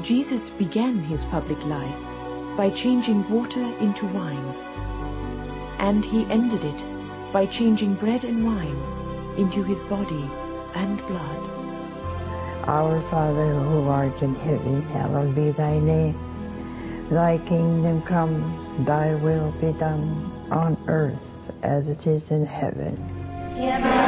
Jesus began his public life by changing water into wine, and he ended it by changing bread and wine into his body and blood. Our Father, who art in heaven, hallowed be thy name. Thy kingdom come, thy will be done, on earth as it is in heaven. Give us